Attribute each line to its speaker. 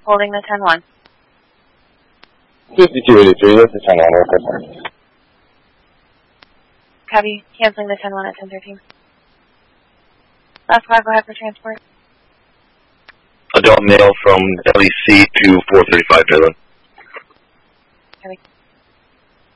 Speaker 1: holding the 10-1.
Speaker 2: 5283, this is 10-1, what's
Speaker 1: Copy, canceling the 10-1 at 1013. Last flag, go ahead for transport.
Speaker 3: Adult male from LEC to 435 Maryland.